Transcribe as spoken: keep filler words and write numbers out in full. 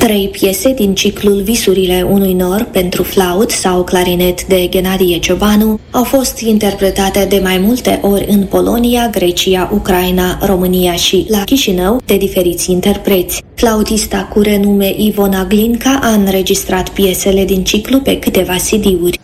Trei piese din ciclul Visurile unui nor pentru flaut sau clarinet de Ghenadie Ciobanu au fost interpretate de mai multe ori în Polonia, Grecia, Ucraina, România și la Chișinău de diferiți interpreți. Flautista cu renume Ivona Glinca a înregistrat piesele din ciclu pe câteva C D-uri.